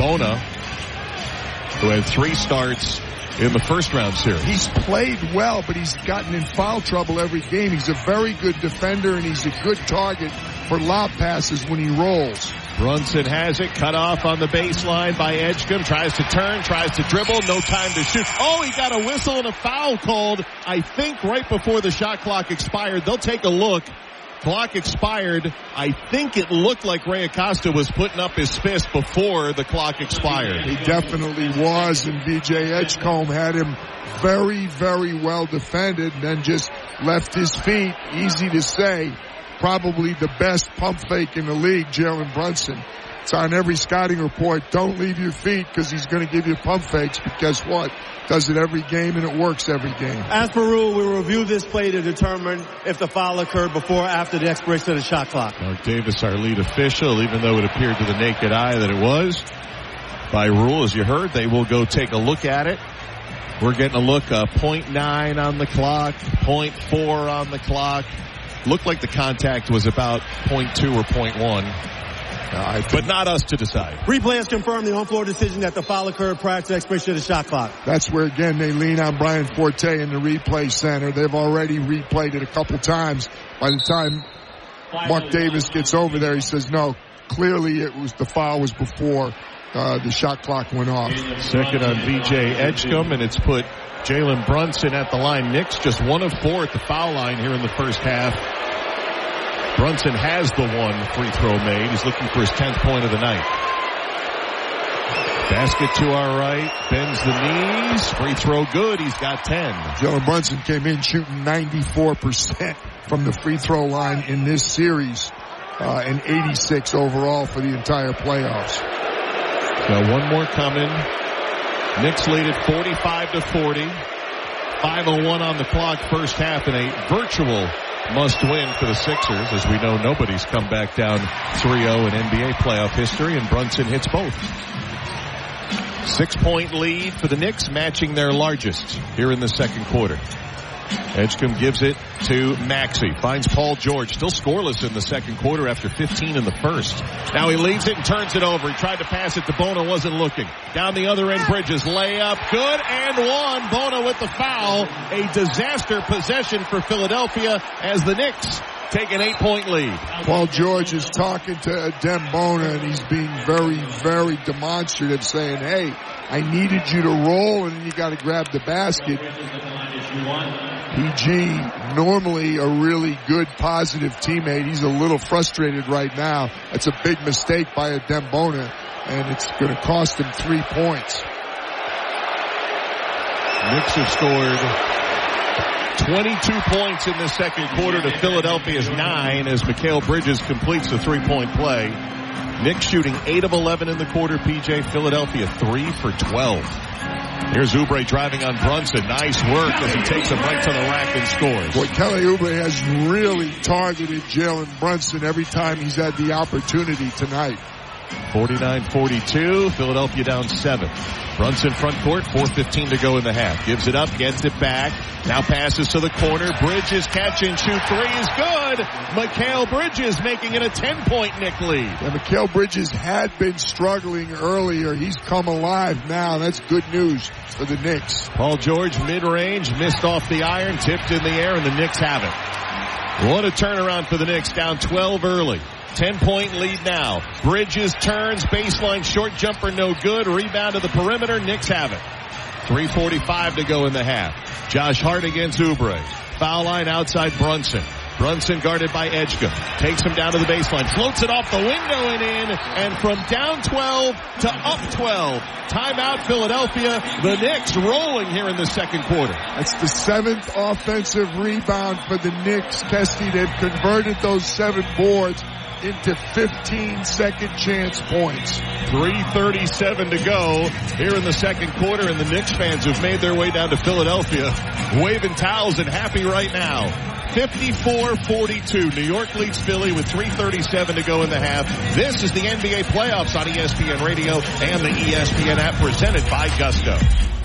Bona, who had 3 starts in the first round series. He's played well, but he's gotten in foul trouble every game. He's a very good defender, and he's a good target for lob passes when he rolls. Brunson has it, cut off on the baseline by Edgecombe, tries to turn, tries to dribble, no time to shoot. Oh, he got a whistle and a foul called, I think, right before the shot clock expired. They'll take a look. Clock expired. I think it looked like Ray Acosta was putting up his fist before the clock expired. He definitely was, and B.J. Edgecombe had him very, very well defended, and then just left his feet. Easy to say. Probably the best pump fake in the league, Jalen Brunson. It's on every scouting report. Don't leave your feet because he's going to give you pump fakes. But guess what? Does it every game, and it works every game. As per rule, we review this play to determine if the foul occurred before or after the expiration of the shot clock. Mark Davis, our lead official, even though it appeared to the naked eye that it was. By rule, as you heard, they will go take a look at it. We're getting a look, 0.9 on the clock, 0.4 on the clock. Looked like the contact was about 0.2 or 0.1. But not us to decide. Replay has confirmed the on-floor decision that the foul occurred prior to the expiration of the shot clock. That's where, again, they lean on Brian Forte in the replay center. They've already replayed it a couple times. By the time Mark Davis gets over there, he says, no, clearly the foul was before the shot clock went off. Second on B.J. Edgecombe, and it's put Jalen Brunson at the line. Knicks just 1 of 4 at the foul line here in the first half. Brunson has the 1 free throw made. He's looking for his 10th point of the night. Basket to our right, bends the knees, free throw good, he's got 10. Jalen Brunson came in shooting 94% from the free throw line in this series, and 86 overall for the entire playoffs. Got 1 more coming. Knicks lead at 45-40. 5:01 on the clock, first half, and a virtual must-win for the Sixers. As we know, nobody's come back down 3-0 in NBA playoff history, and Brunson hits both. 6-point lead for the Knicks, matching their largest here in the second quarter. Edgecombe gives it to Maxey. Finds Paul George. Still scoreless in the second quarter after 15 in the first. Now he leaves it and turns it over. He tried to pass it to Bona. Wasn't looking. Down the other end, Bridges. Layup. Good and 1. Bona with the foul. A disaster possession for Philadelphia as the Knicks take an 8-point lead. Paul George is talking to Adem Bona, and he's being very, very demonstrative, saying, hey, I needed you to roll, and then you got to grab the basket. PG, normally a really good, positive teammate. He's a little frustrated right now. That's a big mistake by Adem Bona, and it's going to cost him 3 points. Knicks have scored 22 points in the second quarter to Philadelphia's 9 as Mikal Bridges completes the 3-point play. Knicks shooting 8 of 11 in the quarter, PJ. Philadelphia 3 for 12. Here's Oubre driving on Brunson. Nice work as he takes him right to the rack and scores. Boy, Kelly Oubre has really targeted Jalen Brunson every time he's had the opportunity tonight. 49-42, Philadelphia down 7. Brunson front court, 4:15 to go in the half. Gives it up, gets it back. Now passes to the corner. Bridges catch and shoot 3 is good. Mikal Bridges making it a 10-point Knick lead. Yeah, Mikal Bridges had been struggling earlier. He's come alive now. That's good news for the Knicks. Paul George mid-range, missed off the iron, tipped in the air, and the Knicks have it. What a turnaround for the Knicks, down 12 early. 10-point lead now. Bridges turns, baseline short jumper no good. Rebound to the perimeter. Knicks have it. 3:45 to go in the half. Josh Hart against Oubre. Foul line outside Brunson. Brunson guarded by Edgecombe. Takes him down to the baseline. Floats it off the window and in. And from down 12 to up 12. Timeout Philadelphia. The Knicks rolling here in the second quarter. That's the 7th offensive rebound for the Knicks. Kesty, they've converted those 7 boards into 15 second chance points. 3:37 to go here in the second quarter, and the Knicks fans who've made their way down to Philadelphia waving towels and happy right now. 54-42. New York leads Philly with 3:37 to go in the half. This is the NBA playoffs on ESPN Radio and the ESPN app presented by Gusto.